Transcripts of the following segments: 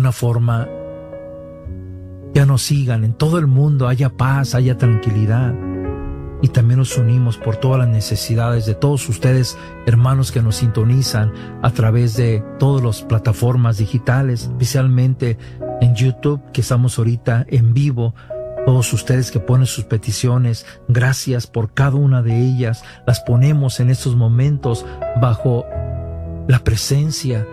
alguna forma ya nos sigan, en todo el mundo haya paz, haya tranquilidad. Y también nos unimos por todas las necesidades de todos ustedes, hermanos que nos sintonizan a través de todas las plataformas digitales, especialmente en YouTube, que estamos ahorita en vivo. Todos ustedes que ponen sus peticiones, gracias por cada una de ellas. Las ponemos en estos momentos bajo la presencia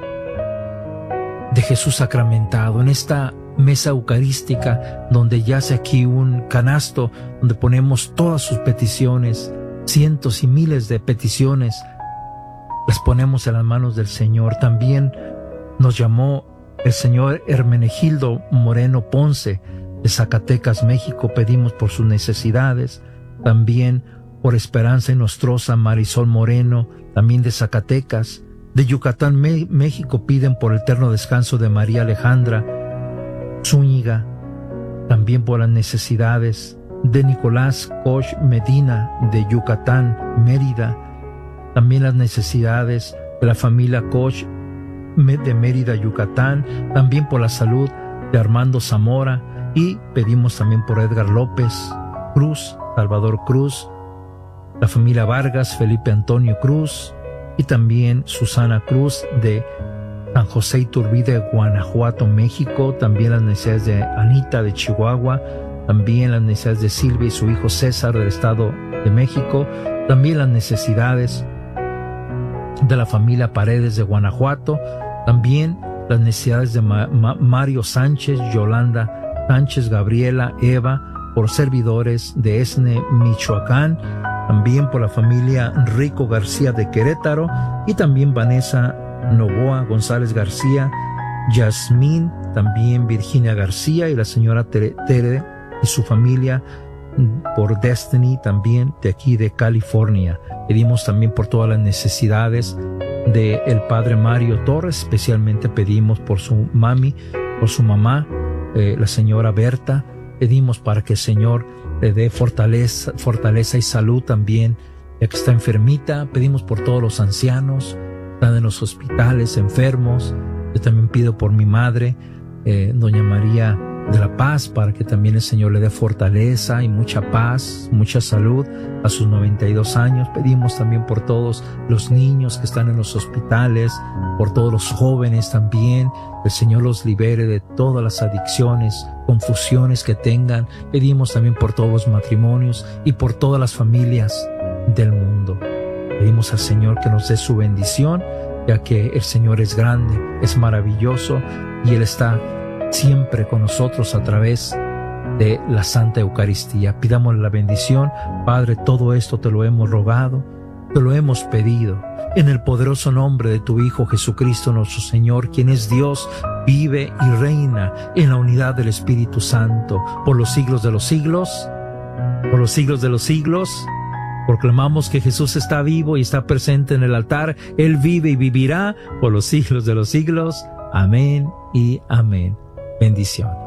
de Jesús sacramentado, en esta mesa eucarística donde yace aquí un canasto donde ponemos todas sus peticiones, cientos y miles de peticiones, las ponemos en las manos del Señor. También nos llamó el señor Hermenegildo Moreno Ponce de Zacatecas, México. Pedimos por sus necesidades, también por Esperanza y Nostrosa Marisol Moreno, también de Zacatecas. De Yucatán, México, piden por el eterno descanso de María Alejandra Zúñiga, también por las necesidades de Nicolás Koch Medina de Yucatán, Mérida, también las necesidades de la familia Koch de Mérida, Yucatán, también por la salud de Armando Zamora, y pedimos también por Edgar López Cruz, Salvador Cruz, la familia Vargas, Felipe Antonio Cruz, y también Susana Cruz de San José Iturbide, Guanajuato, México. También las necesidades de Anita de Chihuahua, también las necesidades de Silvia y su hijo César del Estado de México, también las necesidades de la familia Paredes de Guanajuato, también las necesidades de Mario Sánchez, Yolanda Sánchez, Gabriela, Eva, por servidores de Esne, Michoacán, también por la familia Rico García de Querétaro, y también Vanessa Novoa González García, Yasmín, también Virginia García y la señora Tere y su familia, por Destiny, también de aquí de California. Pedimos también por todas las necesidades de el padre Mario Torres, especialmente pedimos por su mami, por su mamá, la señora Berta. Pedimos para que el Señor le dé fortaleza y salud también, ya que está enfermita. Pedimos por todos los ancianos están en los hospitales, enfermos. Yo también pido por mi madre, doña María de la Paz, para que también el Señor le dé fortaleza y mucha paz, mucha salud a sus 92 años. Pedimos también por todos los niños que están en los hospitales, por todos los jóvenes también. El Señor los libere de todas las adicciones, confusiones que tengan. Pedimos también por todos los matrimonios y por todas las familias del mundo. Pedimos al Señor que nos dé su bendición, ya que el Señor es grande, es maravilloso y Él está siempre con nosotros a través de la Santa Eucaristía. Pidámosle la bendición. Padre, todo esto te lo hemos rogado, te lo hemos pedido, en el poderoso nombre de tu Hijo Jesucristo nuestro Señor, quien es Dios, vive y reina en la unidad del Espíritu Santo, por los siglos de los siglos, por los siglos de los siglos. Proclamamos que Jesús está vivo y está presente en el altar. Él vive y vivirá por los siglos de los siglos. Amén y amén. Bendiciones.